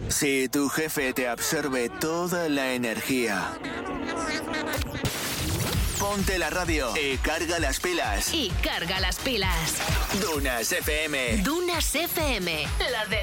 Si tu jefe te absorbe toda la energía, ponte la radio y carga las pilas. Y carga las pilas. Dunas FM. Dunas FM. La de